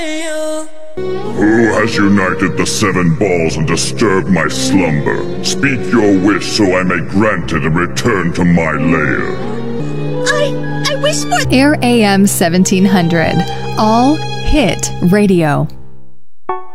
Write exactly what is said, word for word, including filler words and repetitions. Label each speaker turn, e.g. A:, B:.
A: Who has united the seven balls and disturbed my slumber? Speak your wish so I may grant it and return to my lair.
B: I... I wish for...
C: Air A M seventeen hundred, All Hit Radio.